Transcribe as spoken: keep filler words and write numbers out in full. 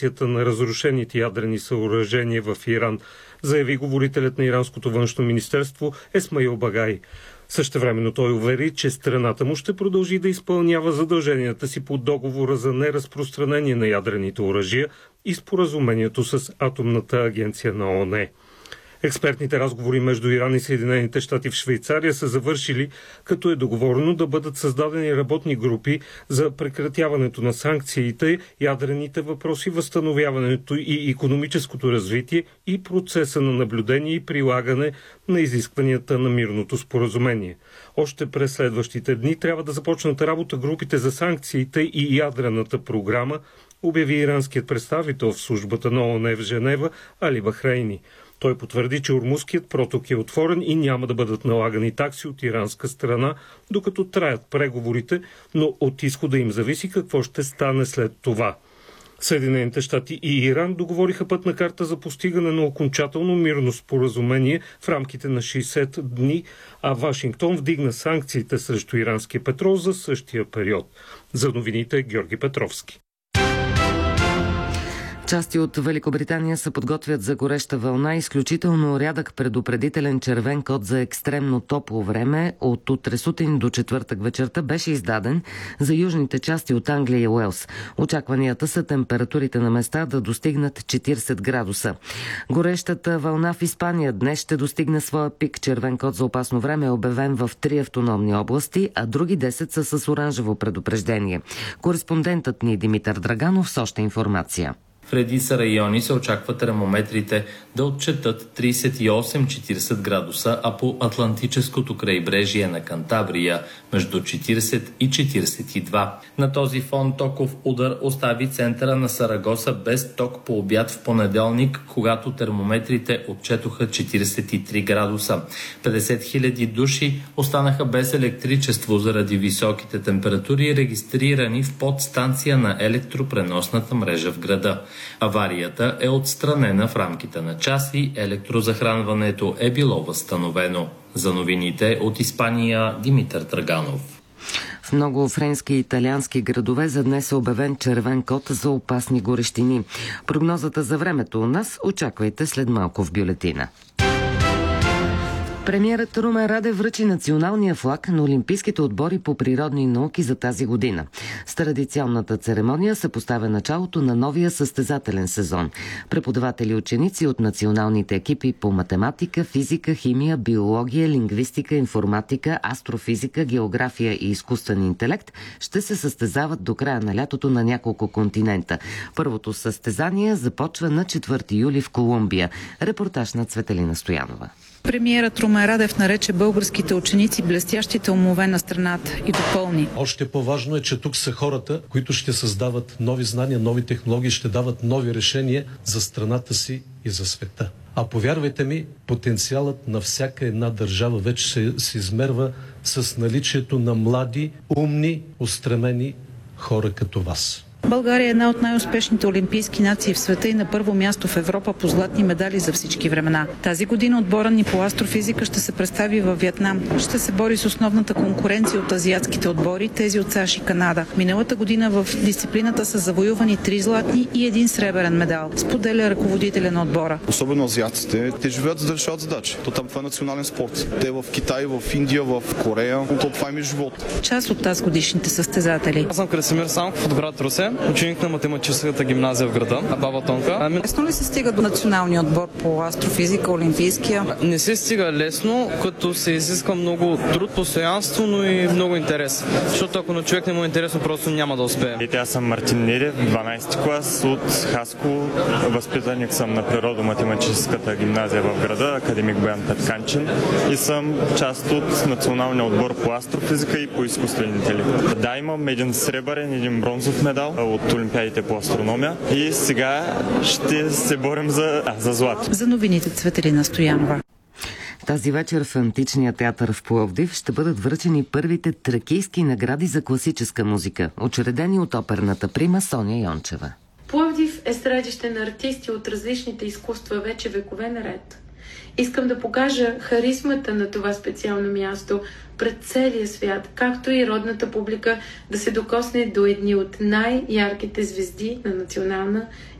действията на разрушените ядрени съоръжения в Иран, заяви говорителят на иранското външно министерство Есмаил Багай. Същевременно той увери, че страната му ще продължи да изпълнява задълженията си по договора за неразпространение на ядрените оръжия и споразумението с Атомната агенция на ООН. Експертните разговори между Иран и Съединените щати в Швейцария са завършили, като е договорено да бъдат създадени работни групи за прекратяването на санкциите, ядрените въпроси, възстановяването и икономическото развитие и процеса на наблюдение и прилагане на изискванията на мирното споразумение. Още през следващите дни трябва да започнат работа групите за санкциите и ядрената програма, обяви иранският представител в службата на ООН в Женева Али Бахрейни. Той потвърди, че Ормузският проток е отворен и няма да бъдат налагани такси от иранска страна, докато траят преговорите, но от изхода им зависи какво ще стане след това. Съединените щати и Иран договориха пътна карта за постигане на окончателно мирно споразумение в рамките на шейсет дни, а Вашингтон вдигна санкциите срещу иранския петрол за същия период. За новините Георги Петровски. Части от Великобритания се подготвят за гореща вълна. Изключително рядък предупредителен червен код за екстремно топло време от утре сутрин до четвъртък вечерта беше издаден за южните части от Англия и Уелс. Очакванията са температурите на места да достигнат четирийсет градуса. Горещата вълна в Испания днес ще достигне своя пик. Червен код за опасно време е обявен в три автономни области, а други десет са с оранжево предупреждение. Кореспондентът ни Димитър Драганов с още информация. В редица райони се очаква термометрите да отчетат трийсет и осем до четирийсет градуса, а по Атлантическото крайбрежие на Кантабрия между четирийсет и четирийсет и два. На този фон токов удар остави центъра на Сарагоса без ток по обяд в понеделник, когато термометрите отчетоха четирийсет и три градуса. петдесет хиляди души останаха без електричество заради високите температури, регистрирани в подстанция на електропреносната мрежа в града. Аварията е отстранена в рамките на час и електрозахранването е било възстановено. За новините от Испания Димитър Драганов. В много френски и италиански градове за днес е обявен червен код за опасни горещини. Прогнозата за времето у нас очаквайте след малко в бюлетина. Премиерът Румен Радев връчи националния флаг на Олимпийските отбори по природни науки за тази година. С традиционната церемония се поставя началото на новия състезателен сезон. Преподаватели и ученици от националните екипи по математика, физика, химия, биология, лингвистика, информатика, астрофизика, география и изкуствен интелект ще се състезават до края на лятото на няколко континента. Първото състезание започва на четвърти юли в Колумбия. Репортаж на Цветелина Стоянова. Премиерът Румен Радев нарече българските ученици блестящите умове на страната и допълни. Още по-важно е, че тук са хората, които ще създават нови знания, нови технологии, ще дават нови решения за страната си и за света. А повярвайте ми, потенциалът на всяка една държава вече се, се измерва с наличието на млади, умни, устремени хора като вас. България е една от най-успешните олимпийски нации в света и на първо място в Европа по златни медали за всички времена. Тази година отбора ни по астрофизика ще се представи във Виетнам. Ще се бори с основната конкуренция от азиатските отбори, тези от САЩ и Канада. Миналата година в дисциплината са завоювани три златни и един сребърен медал, споделя ръководителя на отбора. Особено азиатците, те живеят за да решават задачи. То там това е национален спорт. Те в Китай, в Индия, в Корея, то това им е живот. Част от тази годишните състезатели. Аз съм Красимир Санков от град Русе, ученик на математическата гимназия в града, Баба Тонка. Ами... Лесно ли се стига до националния отбор по астрофизика, олимпийския? Не се стига лесно, като се изисква много труд, постоянство, но и много интерес. Защото ако на човек не му е интересно, просто няма да успее. И аз съм Мартин Недев, дванайсети клас от Хасково. Възпитаник съм на природо-математическата гимназия в града, академик Боян Петканчин, и съм част от националния отбор по астрофизика и по изкуствен интелект. Да, имам един сребърен, един бронзов медал от олимпиадите по астрономия и сега ще се борим за, а, за злато. За новините Цветелина Стоянова. Тази вечер в Античния театър в Пловдив ще бъдат връчени първите тракийски награди за класическа музика, учредени от оперната прима Соня Йончева. Пловдив е средище на артисти от различните изкуства вече векове наред. Искам да покажа харизмата на това специално място пред целия свят, както и родната публика да се докосне до едни от най-ярките звезди на национална